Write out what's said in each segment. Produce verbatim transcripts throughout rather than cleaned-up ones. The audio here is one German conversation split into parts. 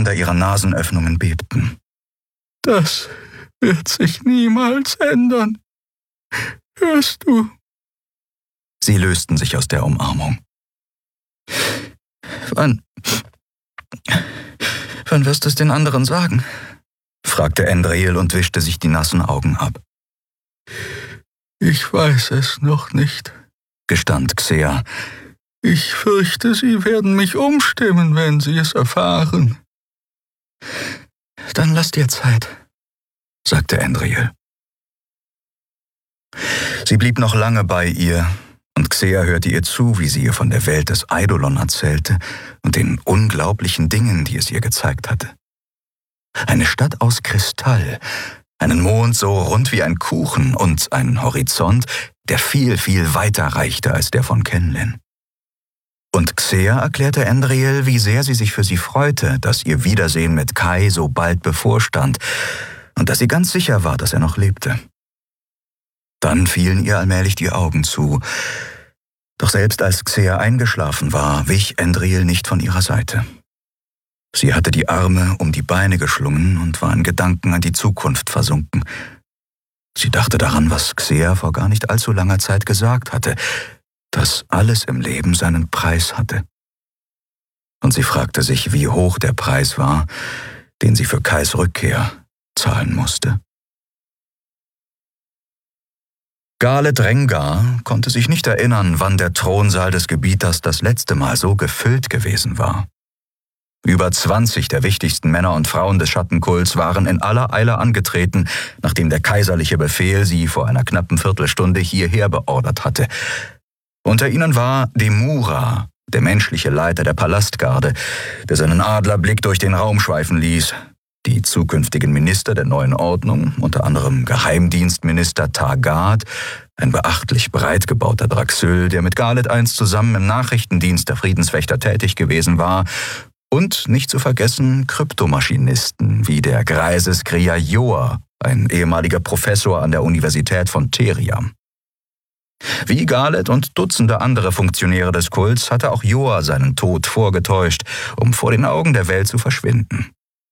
Ränder ihrer Nasenöffnungen bebten. »Das wird sich niemals ändern. Hörst du?« Sie lösten sich aus der Umarmung. »Wann... Wann wirst du es den anderen sagen?« fragte Endriel und wischte sich die nassen Augen ab. »Ich weiß es noch nicht«, gestand Xea. »Ich fürchte, sie werden mich umstimmen, wenn sie es erfahren.« »Dann lass dir Zeit«, sagte Endriel. Sie blieb noch lange bei ihr, und Xea hörte ihr zu, wie sie ihr von der Welt des Eidolon erzählte und den unglaublichen Dingen, die es ihr gezeigt hatte. Eine Stadt aus Kristall, einen Mond so rund wie ein Kuchen und einen Horizont, der viel, viel weiter reichte als der von Kenlin. Und Xea erklärte Endriel, wie sehr sie sich für sie freute, dass ihr Wiedersehen mit Kai so bald bevorstand und dass sie ganz sicher war, dass er noch lebte. Dann fielen ihr allmählich die Augen zu. Doch selbst als Xea eingeschlafen war, wich Endriel nicht von ihrer Seite. Sie hatte die Arme um die Beine geschlungen und war in Gedanken an die Zukunft versunken. Sie dachte daran, was Xea vor gar nicht allzu langer Zeit gesagt hatte, dass alles im Leben seinen Preis hatte. Und sie fragte sich, wie hoch der Preis war, den sie für Kais Rückkehr zahlen musste. Galet Rengar konnte sich nicht erinnern, wann der Thronsaal des Gebieters das letzte Mal so gefüllt gewesen war. Über zwanzig der wichtigsten Männer und Frauen des Schattenkults waren in aller Eile angetreten, nachdem der kaiserliche Befehl sie vor einer knappen Viertelstunde hierher beordert hatte. Unter ihnen war Demura, der menschliche Leiter der Palastgarde, der seinen Adlerblick durch den Raum schweifen ließ, die zukünftigen Minister der neuen Ordnung, unter anderem Geheimdienstminister Targad, ein beachtlich breit gebauter Draxyl, der mit Galet einst zusammen im Nachrichtendienst der Friedenswächter tätig gewesen war, und nicht zu vergessen Kryptomaschinisten wie der greise Skria Joa, ein ehemaliger Professor an der Universität von Theriam. Wie Galet und Dutzende andere Funktionäre des Kults hatte auch Joa seinen Tod vorgetäuscht, um vor den Augen der Welt zu verschwinden.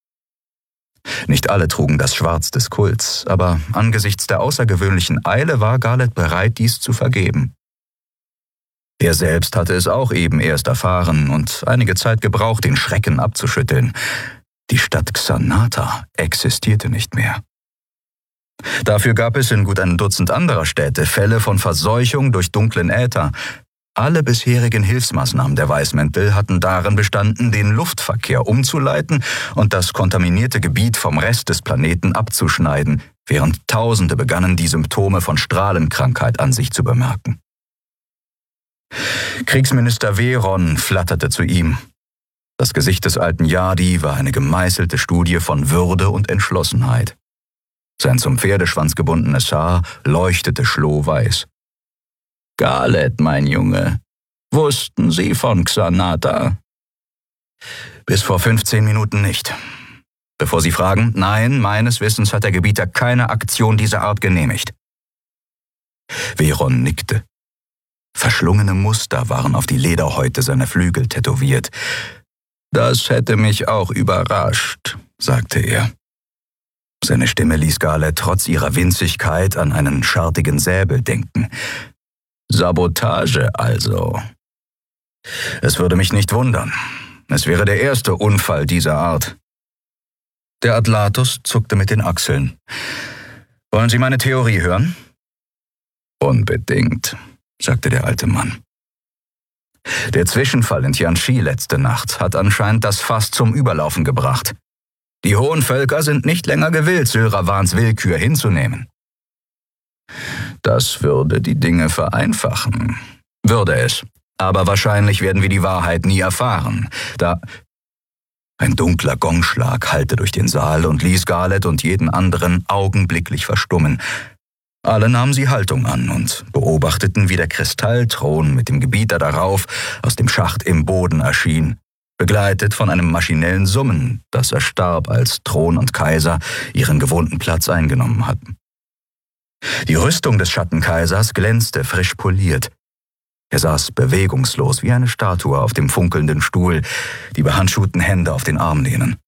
Nicht alle trugen das Schwarz des Kults, aber angesichts der außergewöhnlichen Eile war Galet bereit, dies zu vergeben. Er selbst hatte es auch eben erst erfahren und einige Zeit gebraucht, den Schrecken abzuschütteln. Die Stadt Xanata existierte nicht mehr. Dafür gab es in gut ein Dutzend anderer Städte Fälle von Verseuchung durch dunklen Äther. Alle bisherigen Hilfsmaßnahmen der Weißmäntel hatten darin bestanden, den Luftverkehr umzuleiten und das kontaminierte Gebiet vom Rest des Planeten abzuschneiden, während Tausende begannen, die Symptome von Strahlenkrankheit an sich zu bemerken. Kriegsminister Veron flatterte zu ihm. Das Gesicht des alten Yadi war eine gemeißelte Studie von Würde und Entschlossenheit. Sein zum Pferdeschwanz gebundenes Haar leuchtete schlohweiß. »Galet, mein Junge, wussten Sie von Xanata?« »Bis vor fünfzehn Minuten nicht. Bevor Sie fragen, nein, meines Wissens hat der Gebieter keine Aktion dieser Art genehmigt.« Veron nickte. Verschlungene Muster waren auf die Lederhäute seiner Flügel tätowiert. »Das hätte mich auch überrascht«, sagte er. Seine Stimme ließ Galet trotz ihrer Winzigkeit an einen schartigen Säbel denken. »Sabotage also. Es würde mich nicht wundern. Es wäre der erste Unfall dieser Art.« Der Atlatus zuckte mit den Achseln. »Wollen Sie meine Theorie hören?« »Unbedingt«, sagte der alte Mann. Der Zwischenfall in Tianchi letzte Nacht hat anscheinend das Fass zum Überlaufen gebracht. Die hohen Völker sind nicht länger gewillt, Sylravans Willkür hinzunehmen. Das würde die Dinge vereinfachen. Würde es. Aber wahrscheinlich werden wir die Wahrheit nie erfahren, da... Ein dunkler Gongschlag hallte durch den Saal und ließ Galet und jeden anderen augenblicklich verstummen. Alle nahmen sie Haltung an und beobachteten, wie der Kristallthron mit dem Gebieter darauf aus dem Schacht im Boden erschien, begleitet von einem maschinellen Summen, das erstarb, als Thron und Kaiser ihren gewohnten Platz eingenommen hatten. Die Rüstung des Schattenkaisers glänzte frisch poliert. Er saß bewegungslos wie eine Statue auf dem funkelnden Stuhl, die behandschuhten Hände auf den Armlehnen.